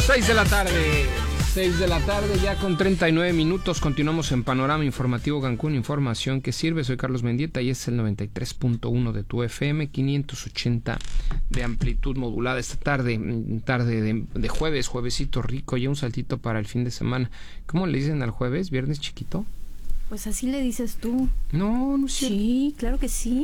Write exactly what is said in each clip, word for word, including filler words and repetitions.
seis de la tarde, seis de la tarde ya con treinta y nueve minutos. Continuamos en Panorama Informativo Cancún, información que sirve. Soy Carlos Mendieta y es el noventa y tres punto uno de tu F M, quinientos ochenta de amplitud modulada. Esta tarde, tarde de, de jueves, juevesito rico, ya un saltito para el fin de semana. ¿Cómo le dicen al jueves? ¿Viernes chiquito? Pues así le dices tú. No, no sé. Sí, claro que sí.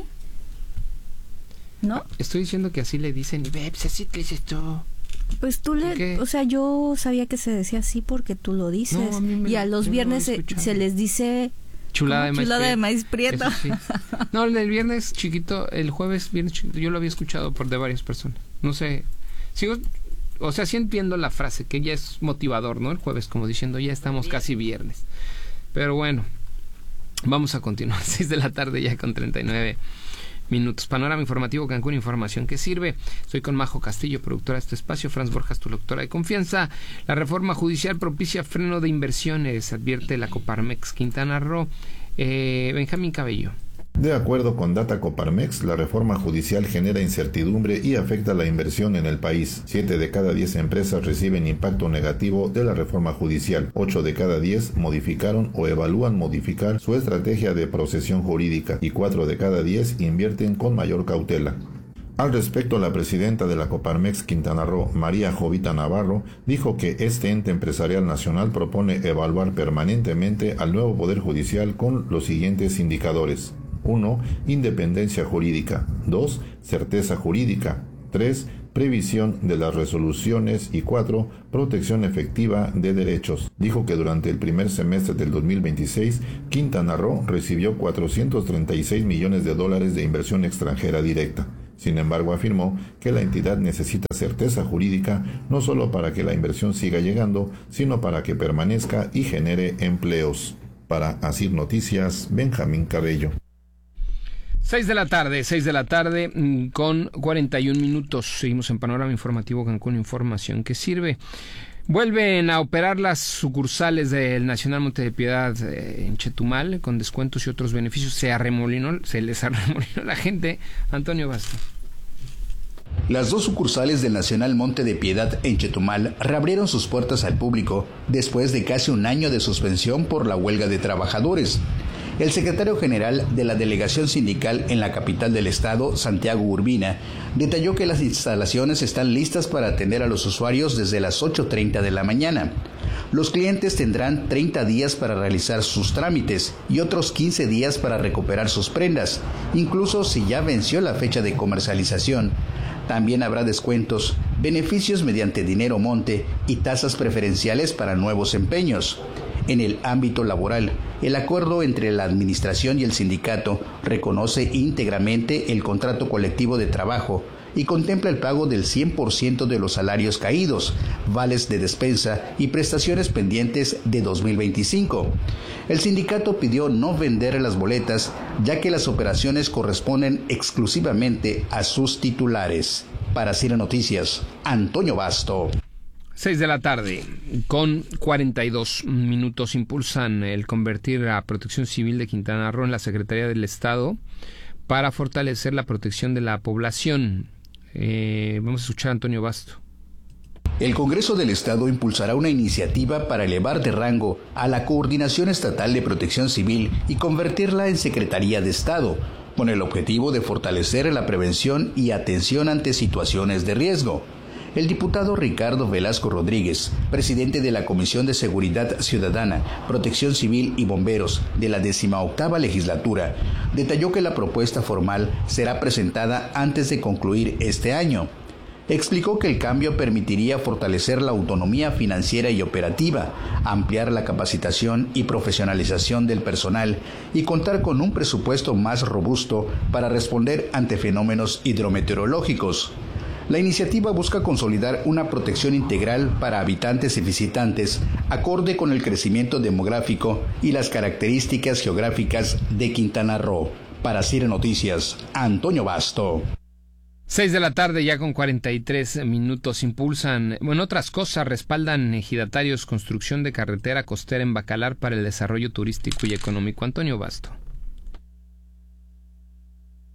¿No? Estoy diciendo que así le dicen y ve, pues así le dices tú. Pues tú le, ¿Qué? o sea, yo sabía que se decía así porque tú lo dices. No, a mí me- y a los yo no viernes lo he se, escuchado. se les dice Chulada de ¿cómo? maíz Chulada de prieto. maíz prieto. Eso sí. No, el viernes chiquito, el jueves viernes chiquito, yo lo había escuchado por de varias personas. No sé, sigo, o sea, sí entiendo la frase, que ya es motivador, ¿no? El jueves, como diciendo, ya estamos casi viernes. Pero bueno, vamos a continuar. seis de la tarde ya con treinta y nueve minutos. Panorama Informativo Cancún, información que sirve. Soy con Majo Castillo, productora de este espacio. Franz Borjas, tu lectora de confianza. La reforma judicial propicia freno de inversiones, advierte la Coparmex Quintana Roo. Eh, Benjamín Cabello. De acuerdo con Data Coparmex, la reforma judicial genera incertidumbre y afecta la inversión en el país. Siete de cada diez empresas reciben impacto negativo de la reforma judicial. Ocho de cada diez modificaron o evalúan modificar su estrategia de procesión jurídica y cuatro de cada diez invierten con mayor cautela. Al respecto, la presidenta de la Coparmex Quintana Roo, María Jovita Navarro, dijo que este ente empresarial nacional propone evaluar permanentemente al nuevo Poder Judicial con los siguientes indicadores. uno. Independencia jurídica. dos. Certeza jurídica. tres. Previsión de las resoluciones. Y cuatro. Protección efectiva de derechos. Dijo que durante el primer semestre del dos mil veintiséis, Quintana Roo recibió cuatrocientos treinta y seis millones de dólares de inversión extranjera directa. Sin embargo, afirmó que la entidad necesita certeza jurídica no solo para que la inversión siga llegando, sino para que permanezca y genere empleos. Para Asir Noticias, Benjamín Cabello. seis de la tarde, seis de la tarde mm, con cuarenta y un minutos. Seguimos en Panorama Informativo Cancún, información que sirve. Vuelven a operar las sucursales del Nacional Monte de Piedad eh, en Chetumal con descuentos y otros beneficios. Se arremolinó, se les arremolinó la gente. Antonio Basto. Las dos sucursales del Nacional Monte de Piedad en Chetumal reabrieron sus puertas al público después de casi un año de suspensión por la huelga de trabajadores. El secretario general de la delegación sindical en la capital del estado, Santiago Urbina, detalló que las instalaciones están listas para atender a los usuarios desde las ocho treinta de la mañana. Los clientes tendrán treinta días para realizar sus trámites y otros quince días para recuperar sus prendas, incluso si ya venció la fecha de comercialización. También habrá descuentos, beneficios mediante dinero monte y tasas preferenciales para nuevos empeños. En el ámbito laboral, el acuerdo entre la administración y el sindicato reconoce íntegramente el contrato colectivo de trabajo y contempla el pago del cien por ciento de los salarios caídos, vales de despensa y prestaciones pendientes de dos mil veinticinco. El sindicato pidió no vender las boletas, ya que las operaciones corresponden exclusivamente a sus titulares. Para Cira Noticias, Antonio Basto. seis de la tarde con cuarenta y dos minutos. Impulsan el convertir a Protección Civil de Quintana Roo en la Secretaría del Estado para fortalecer la protección de la población. Eh, vamos a escuchar a Antonio Basto. El Congreso del Estado impulsará una iniciativa para elevar de rango a la Coordinación Estatal de Protección Civil y convertirla en Secretaría de Estado, con el objetivo de fortalecer la prevención y atención ante situaciones de riesgo. El diputado Ricardo Velasco Rodríguez, presidente de la Comisión de Seguridad Ciudadana, Protección Civil y Bomberos de la decimoctava legislatura, detalló que la propuesta formal será presentada antes de concluir este año. Explicó que el cambio permitiría fortalecer la autonomía financiera y operativa, ampliar la capacitación y profesionalización del personal y contar con un presupuesto más robusto para responder ante fenómenos hidrometeorológicos. La iniciativa busca consolidar una protección integral para habitantes y visitantes, acorde con el crecimiento demográfico y las características geográficas de Quintana Roo. Para Cire Noticias, Antonio Basto. seis de la tarde ya con cuarenta y tres minutos. Impulsan, bueno, otras cosas, respaldan ejidatarios construcción de carretera costera en Bacalar para el desarrollo turístico y económico. Antonio Basto.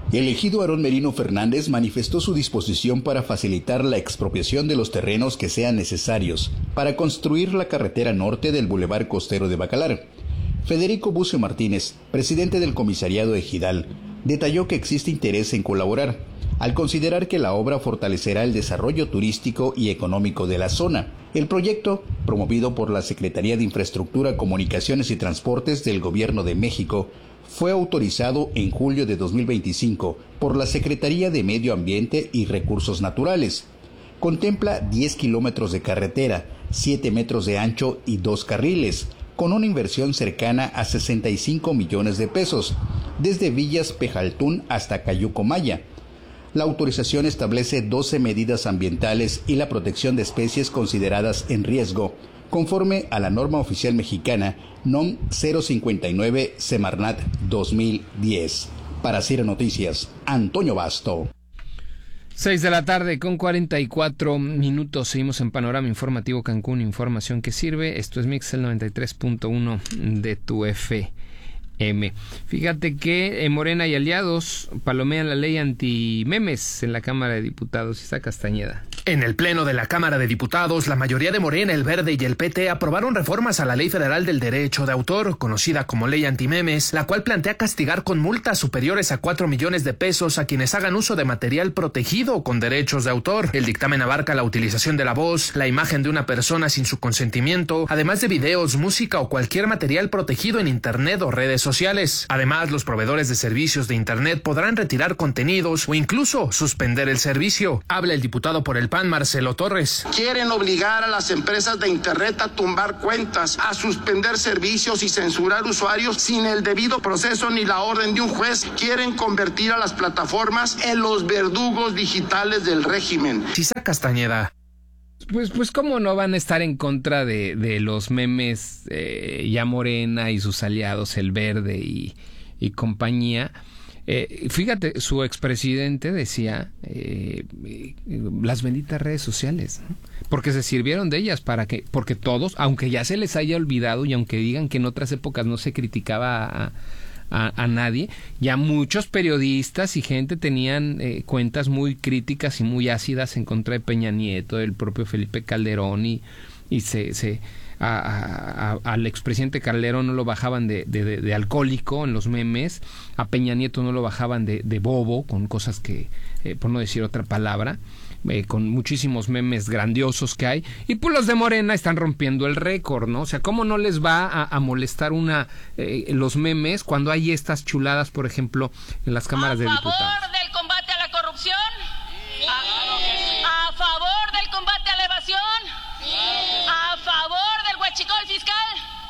El ejido Aarón Merino Fernández manifestó su disposición para facilitar la expropiación de los terrenos que sean necesarios para construir la carretera norte del Boulevard Costero de Bacalar. Federico Bucio Martínez, presidente del comisariado ejidal, detalló que existe interés en colaborar, al considerar que la obra fortalecerá el desarrollo turístico y económico de la zona. El proyecto, promovido por la Secretaría de Infraestructura, Comunicaciones y Transportes del Gobierno de México, fue autorizado en julio de dos mil veinticinco por la Secretaría de Medio Ambiente y Recursos Naturales. Contempla diez kilómetros de carretera, siete metros de ancho y dos carriles, con una inversión cercana a sesenta y cinco millones de pesos, desde Villas Pejaltún hasta Cayuco Maya. La autorización establece doce medidas ambientales y la protección de especies consideradas en riesgo, conforme a la norma oficial mexicana N O M cero cincuenta y nueve Semarnat dos mil diez. Para Ciro Noticias, Antonio Basto. Seis de la tarde con cuarenta y cuatro minutos. Seguimos en Panorama Informativo Cancún, información que sirve. Esto es Mix, el noventa y tres punto uno de tu F M. Fíjate que en Morena y aliados palomean la ley anti-memes en la Cámara de Diputados. Isa Castañeda. En el Pleno de la Cámara de Diputados, la mayoría de Morena, el Verde y el P T aprobaron reformas a la Ley Federal del Derecho de Autor, conocida como Ley Antimemes, la cual plantea castigar con multas superiores a cuatro millones de pesos a quienes hagan uso de material protegido con derechos de autor. El dictamen abarca la utilización de la voz, la imagen de una persona sin su consentimiento, además de videos, música o cualquier material protegido en Internet o redes sociales. Además, los proveedores de servicios de Internet podrán retirar contenidos o incluso suspender el servicio. Habla el diputado por el P A N, Marcelo Torres. Quieren obligar a las empresas de Internet a tumbar cuentas, a suspender servicios y censurar usuarios sin el debido proceso ni la orden de un juez. Quieren convertir a las plataformas en los verdugos digitales del régimen. Isa Castañeda. Pues, pues cómo no van a estar en contra de, de los memes, eh, ya Morena y sus aliados, el Verde y, y compañía. Eh, fíjate, su expresidente decía eh, eh, las benditas redes sociales, ¿no? Porque se sirvieron de ellas para que, porque todos, aunque ya se les haya olvidado y aunque digan que en otras épocas no se criticaba a, a, a nadie, ya muchos periodistas y gente tenían eh, cuentas muy críticas y muy ácidas en contra de Peña Nieto, del propio Felipe Calderón y, y se... se A, a, a, al expresidente Calderón no lo bajaban de, de, de, de alcohólico en los memes, a Peña Nieto no lo bajaban de, de bobo, con cosas que, eh, por no decir otra palabra, eh, con muchísimos memes grandiosos que hay, y pues los de Morena están rompiendo el récord, ¿no? O sea, ¿cómo no les va a, a molestar una eh, los memes cuando hay estas chuladas, por ejemplo, en las cámaras de diputados? ¿A favor del combate a la corrupción? Sí. ¿A, ¿A favor del combate a la evasión? Sí. ¿A favor del huachicol fiscal?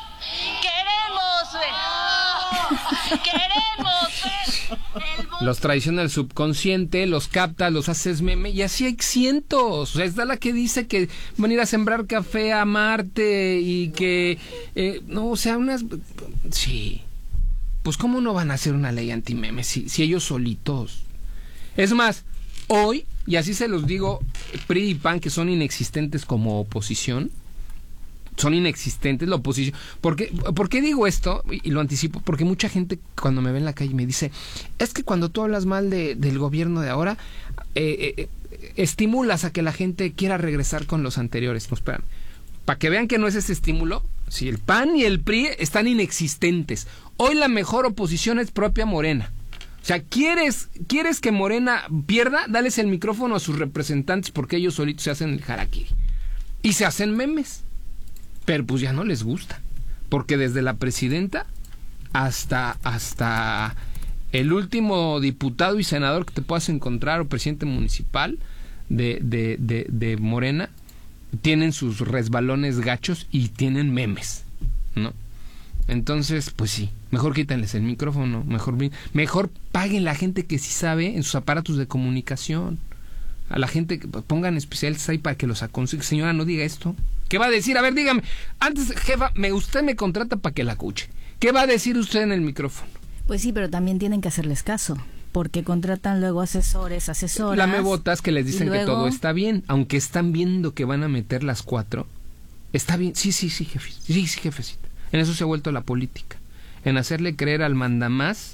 Queremos, queremos. Los traiciona el subconsciente, los capta, los haces meme, y así hay cientos. O sea, está la que dice que van a ir a sembrar café a Marte y que, eh, no, o sea, unas... Sí. Pues ¿cómo no van a hacer una ley anti-meme si, si ellos solitos? Es más, hoy, y así se los digo, P R I y P A N, que son inexistentes como oposición, son inexistentes la oposición. ¿Por qué, ¿Por qué digo esto? Y lo anticipo, porque mucha gente cuando me ve en la calle me dice, es que cuando tú hablas mal de, del gobierno de ahora, eh, eh, estimulas a que la gente quiera regresar con los anteriores. No, espérame. Para que vean que no es ese estímulo, si el P A N y el P R I están inexistentes. Hoy la mejor oposición es propia Morena. O sea, ¿quieres, ¿quieres que Morena pierda? Dales el micrófono a sus representantes porque ellos solitos se hacen el harakiri. Y se hacen memes. Pero pues ya no les gusta. Porque desde la presidenta hasta, hasta el último diputado y senador que te puedas encontrar o presidente municipal de, de, de, de Morena tienen sus resbalones gachos y tienen memes, ¿no? Entonces, pues sí, mejor quítanles el micrófono, mejor, mejor paguen la gente que sí sabe en sus aparatos de comunicación. A la gente que pongan especialistas ahí para que los aconseje. Señora, no diga esto. ¿Qué va a decir? A ver, dígame. Antes, jefa, me, usted me contrata para que la escuche. ¿Qué va a decir usted en el micrófono? Pues sí, pero también tienen que hacerles caso, porque contratan luego asesores, asesoras. La me botas que les dicen luego... que todo está bien, aunque están viendo que van a meter las cuatro. Está bien, sí, sí, sí, jefe. Sí, sí, jefecita. En eso se ha vuelto la política. En hacerle creer al mandamás,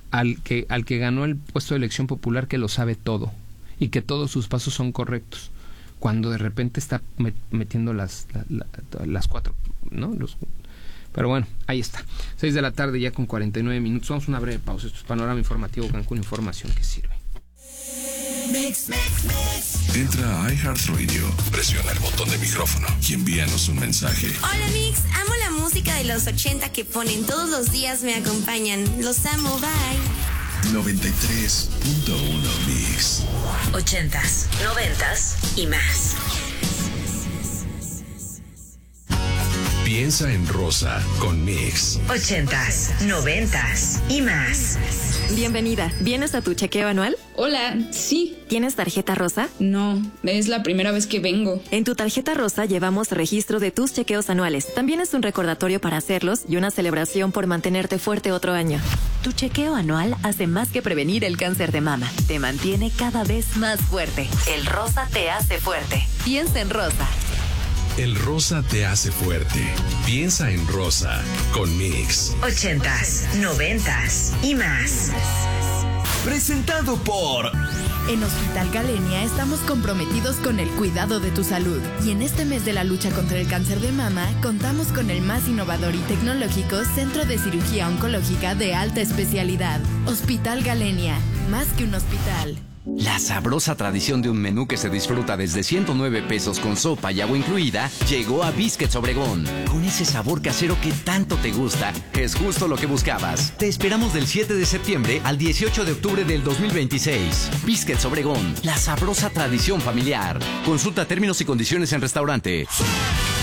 al que, al que ganó el puesto de elección popular que lo sabe todo y que todos sus pasos son correctos, cuando de repente está metiendo las, la, la, las cuatro, ¿no? Los, pero bueno, ahí está. Seis de la tarde ya con cuarenta y nueve minutos. Vamos a una breve pausa. Esto es Panorama Informativo Cancún, información que sirve. Mix, mix, mix. Entra a iHeartRadio, presiona el botón de micrófono y envíanos un mensaje. Hola Mix, amo la música de los ochenta que ponen todos los días, me acompañan. Los amo, bye. noventa y tres punto uno Mix. Ochentas, noventas y más. Piensa en rosa con Mix. Ochentas, noventas y más. Bienvenida. ¿Vienes a tu chequeo anual? Hola, sí. ¿Tienes tarjeta rosa? No, es la primera vez que vengo. En tu tarjeta rosa llevamos registro de tus chequeos anuales. También es un recordatorio para hacerlos y una celebración por mantenerte fuerte otro año. Tu chequeo anual hace más que prevenir el cáncer de mama. Te mantiene cada vez más fuerte. El rosa te hace fuerte. Piensa en rosa. El rosa te hace fuerte. Piensa en rosa con Mix. Ochentas, noventas y más. Presentado por... En Hospital Galenia estamos comprometidos con el cuidado de tu salud. Y en este mes de la lucha contra el cáncer de mama, contamos con el más innovador y tecnológico Centro de Cirugía Oncológica de alta especialidad. Hospital Galenia, más que un hospital. La sabrosa tradición de un menú que se disfruta desde ciento nueve pesos con sopa y agua incluida llegó a Biscuits Obregón. Con ese sabor casero que tanto te gusta, es justo lo que buscabas. Te esperamos del siete de septiembre al dieciocho de octubre del dos mil veintiséis. Biscuits Obregón, la sabrosa tradición familiar. Consulta términos y condiciones en restaurante.